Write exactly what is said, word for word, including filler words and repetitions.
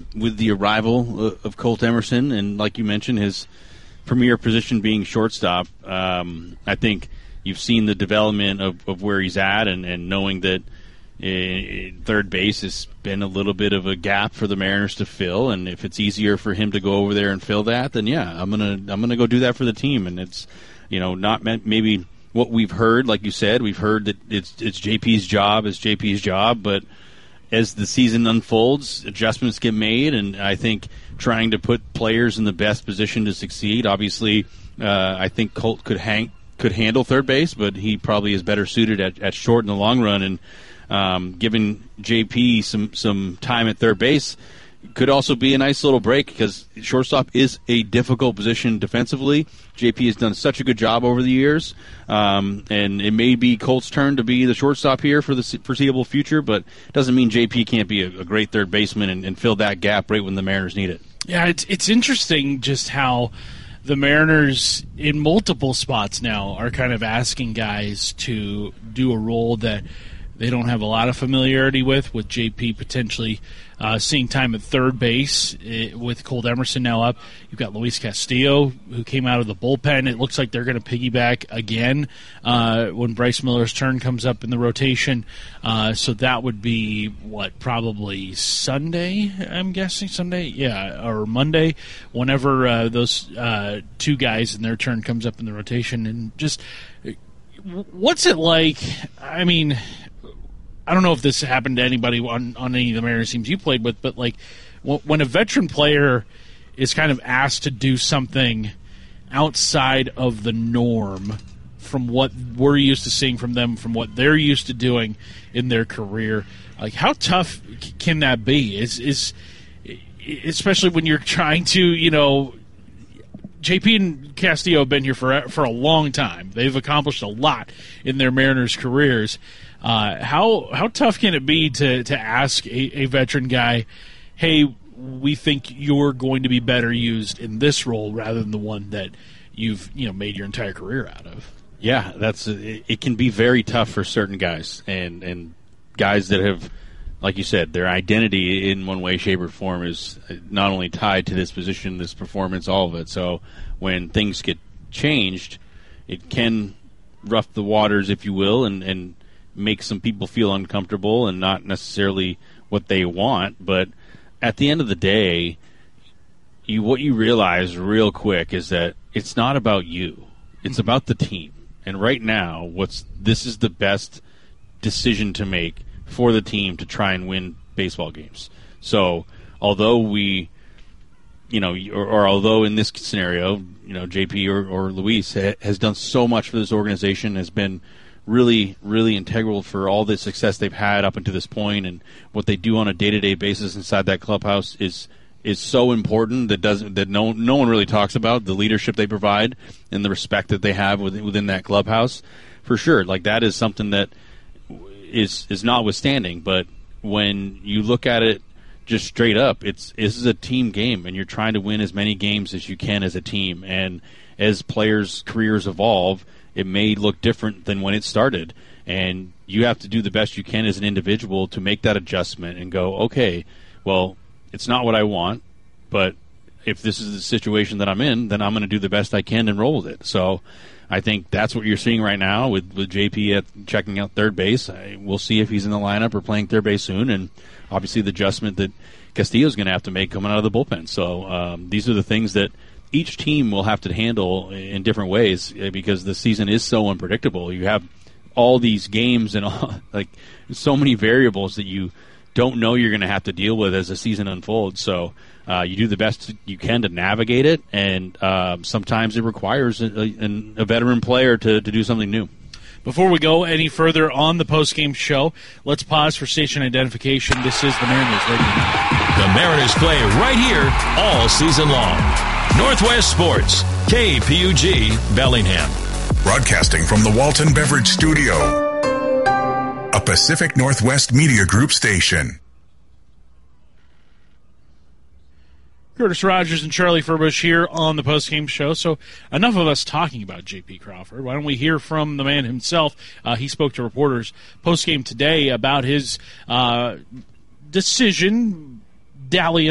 with the arrival of Colt Emerson, and like you mentioned, his premier position being shortstop, um, I think you've seen the development of, of where he's at, and, and knowing that uh, third base has been a little bit of a gap for the Mariners to fill, and if it's easier for him to go over there and fill that, then yeah, I'm gonna I'm gonna go do that for the team. And it's, you know, not meant maybe what we've heard, like you said, we've heard that it's it's J P's job, it's J P's job, but as the season unfolds, adjustments get made, and I think trying to put players in the best position to succeed. Obviously, uh, I think Colt could hang could handle third base, but he probably is better suited at, at short in the long run. And um, giving J P some some time at third base could also be a nice little break, because shortstop is a difficult position defensively. J P has done such a good job over the years, um, and it may be Colt's turn to be the shortstop here for the foreseeable future, but it doesn't mean J P can't be a, a great third baseman and, and fill that gap right when the Mariners need it. Yeah, it's it's interesting just how the Mariners in multiple spots now are kind of asking guys to do a role that they don't have a lot of familiarity with, with J P potentially uh, seeing time at third base it, with Colt Emerson now up. You've got Luis Castillo, who came out of the bullpen. It looks like they're going to piggyback again uh, when Bryce Miller's turn comes up in the rotation. Uh, so that would be, what, probably Sunday, I'm guessing? Sunday? Yeah, or Monday, whenever uh, those uh, two guys in their turn comes up in the rotation. And just, what's it like? I mean, I don't know if this happened to anybody on, on any of the Mariners teams you played with, but like when a veteran player is kind of asked to do something outside of the norm from what we're used to seeing from them, from what they're used to doing in their career, like how tough can that be? Is is especially when you're trying to, you know, J P and Castillo have been here for for a long time. They've accomplished a lot in their Mariners careers. Uh, how how tough can it be to, to ask a, a veteran guy, hey, we think you're going to be better used in this role rather than the one that you've you know made your entire career out of? Yeah, that's it, it can be very tough for certain guys, and, and guys that have, like you said, their identity in one way, shape, or form is not only tied to this position, this performance, all of it. So when things get changed, it can rough the waters, if you will, and, and make some people feel uncomfortable and not necessarily what they want. But at the end of the day, you what you realize real quick is that it's not about you. It's mm-hmm. about the team. And right now, what's this is the best decision to make for the team to try and win baseball games. So although we, you know, or, or although in this scenario, you know, J P or, or Luis ha, has done so much for this organization, has been really, really integral for all the success they've had up until this point, and what they do on a day-to-day basis inside that clubhouse is is so important that doesn't that no no one really talks about the leadership they provide and the respect that they have within, within that clubhouse. For sure, like that is something that is is notwithstanding. But when you look at it just straight up, it's this is a team game, and you're trying to win as many games as you can as a team. And as players' careers evolve, it may look different than when it started, and you have to do the best you can as an individual to make that adjustment and go, okay, well, it's not what I want, but if this is the situation that I'm in, then I'm going to do the best I can and roll with it. So I think that's what you're seeing right now with, with J P at checking out third base. I, we'll see if he's in the lineup or playing third base soon, and obviously the adjustment that Castillo's going to have to make coming out of the bullpen. So um, these are the things that each team will have to handle in different ways, because the season is so unpredictable. You have all these games and all, like so many variables that you don't know you're going to have to deal with as the season unfolds. So uh, you do the best you can to navigate it, and uh, sometimes it requires a, a, a veteran player to, to do something new. Before we go any further on the postgame show, let's pause for station identification. This is the Mariners Radio. The Mariners play right here all season long. Northwest Sports, K P U G, Bellingham. Broadcasting from the Walton Beverage Studio, a Pacific Northwest Media Group station. Curtis Rogers and Charlie Furbush here on the postgame show. So enough of us talking about J P Crawford. Why don't we hear from the man himself? Uh, he spoke to reporters postgame today about his uh, decision, dalliance